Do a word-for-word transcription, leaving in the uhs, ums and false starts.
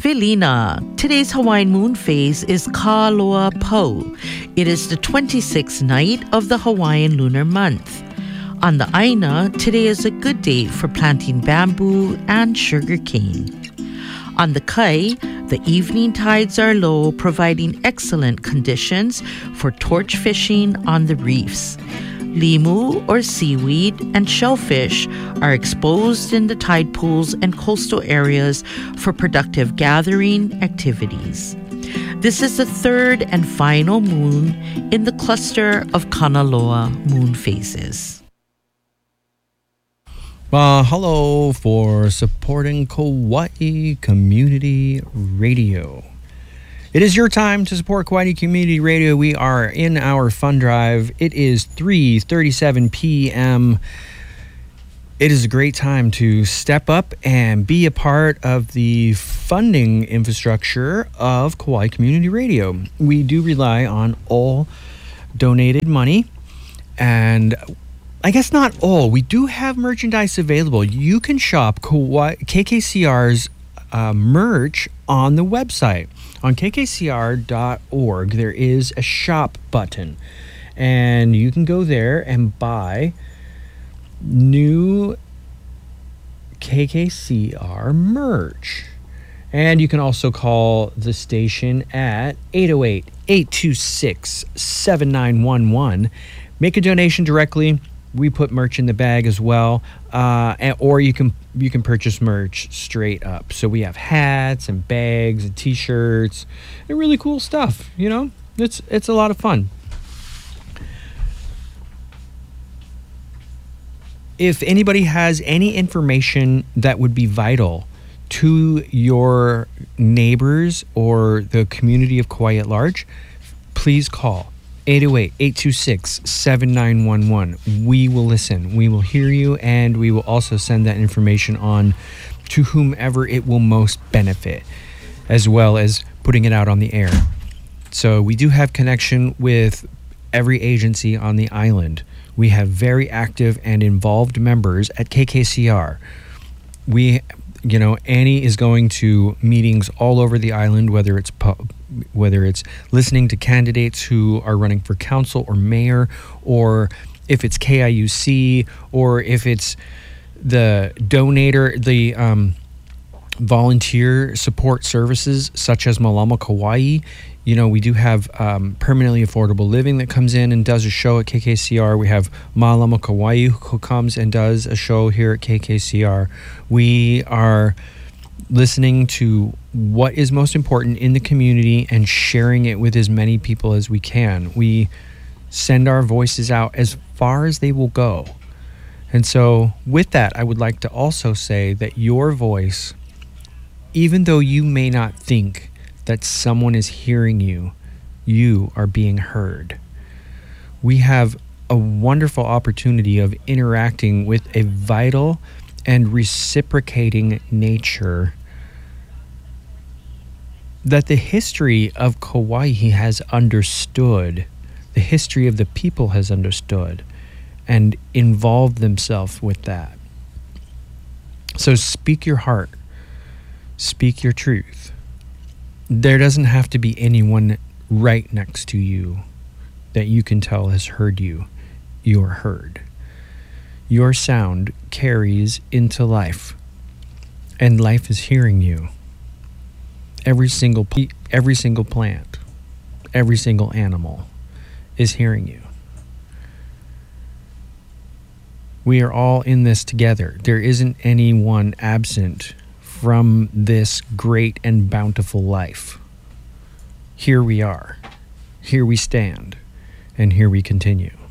Velina. Today's Hawaiian moon phase is Ka Loa Pau. It is the twenty-sixth night of the Hawaiian lunar month. On the Aina, today is a good day for planting bamboo and sugar cane. On the Kai, the evening tides are low, providing excellent conditions for torch fishing on the reefs. Limu, or seaweed, and shellfish are exposed in the tide pools and coastal areas for productive gathering activities. This is the third and final moon in the cluster of Kanaloa moon phases. Uh, hello for supporting Kauai Community Radio. It is your time to support Kauai Community Radio. We are in our fund drive. It is three thirty-seven p.m. It is a great time to step up and be a part of the funding infrastructure of Kauai Community Radio. We do rely on all donated money, and I guess not all. We do have merchandise available. You can shop Kauai, K K C R's uh, merch on the website. On K K C R dot org, there is a shop button, and you can go there and buy new K K C R merch. And you can also call the station at eight oh eight, eight two six, seven nine one one. Make a donation directly. We put merch in the bag as well, uh, and, or you can you can purchase merch straight up. So we have hats and bags and T-shirts and really cool stuff. You know, it's it's a lot of fun. If anybody has any information that would be vital to your neighbors or the community of Kauai at large, please call eight oh eight, eight two six, seven nine one one. We will listen. We will hear you, and we will also send that information on to whomever it will most benefit, as well as putting it out on the air. So we do have connection with every agency on the island. We have very active and involved members at K K C R. We, you know, Annie is going to meetings all over the island, whether it's pu- whether it's listening to candidates who are running for council or mayor, or if it's K I U C, or if it's the donator, the um, volunteer support services such as Malama Kauai. You know, we do have um, Permanently Affordable Living that comes in and does a show at K K C R. We have Malama Kauai who comes and does a show here at K K C R. We are listening to what is most important in the community and sharing it with as many people as we can. We send our voices out as far as they will go. And so with that, I would like to also say that your voice, even though you may not think that someone is hearing you, you are being heard. We have a wonderful opportunity of interacting with a vital and reciprocating nature that the history of Kauai has understood, the history of the people has understood, and involved themselves with that. So speak your heart, speak your truth. There doesn't have to be anyone right next to you that you can tell has heard you. You are heard. Your sound carries into life, and life is hearing you. Every single every single plant, every single animal is hearing you. We are all in this together. There isn't anyone absent from this great and bountiful life. Here we are. Here we stand, and here we continue.